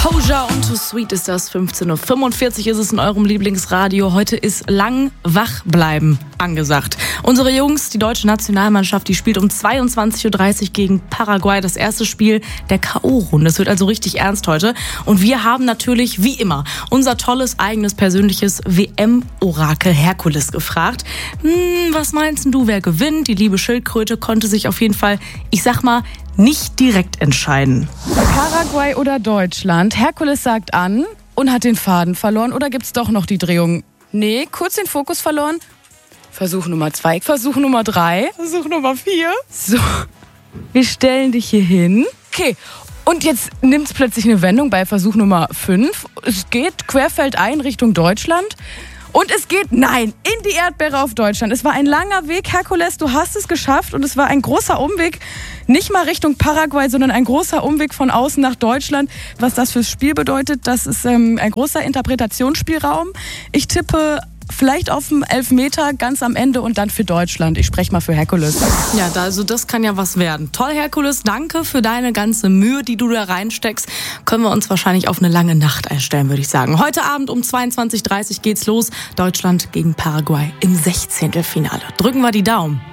Hoja und Too Sweet ist das. 15.45 Uhr ist es in eurem Lieblingsradio. Heute ist lang wach bleiben angesagt. Unsere Jungs, die deutsche Nationalmannschaft, die spielt um 22.30 Uhr gegen Paraguay. Das erste Spiel der K.O.-Runde. Es wird also richtig ernst heute. Und wir haben natürlich, wie immer, unser tolles, eigenes, persönliches WM-Orakel Herkules gefragt. Was meinst du, wer gewinnt? Die liebe Schildkröte konnte sich auf jeden Fall, ich sag mal, nicht direkt entscheiden. Paraguay oder Deutschland? Herkules sagt an und hat den Faden verloren. Oder gibt's doch noch die Drehung? Nee, kurz den Fokus verloren. Versuch Nummer 2, Versuch Nummer 3, Versuch Nummer 4. So, wir stellen dich hier hin. Okay, und jetzt nimmt's plötzlich eine Wendung bei Versuch Nummer 5. Es geht querfeldein Richtung Deutschland. Und es geht, nein, in die Erdbeere auf Deutschland. Es war ein langer Weg, Herkules, du hast es geschafft. Und es war ein großer Umweg, nicht mal Richtung Paraguay, sondern ein großer Umweg von außen nach Deutschland. Was das fürs Spiel bedeutet, das ist ein großer Interpretationsspielraum. Ich tippe vielleicht auf den Elfmeter ganz am Ende und dann für Deutschland. Ich spreche mal für Herkules. Ja, also das kann ja was werden. Toll, Herkules, danke für deine ganze Mühe, die du da reinsteckst. Können wir uns wahrscheinlich auf eine lange Nacht einstellen, würde ich sagen. Heute Abend um 22.30 Uhr geht's los. Deutschland gegen Paraguay im 16. Finale. Drücken wir die Daumen.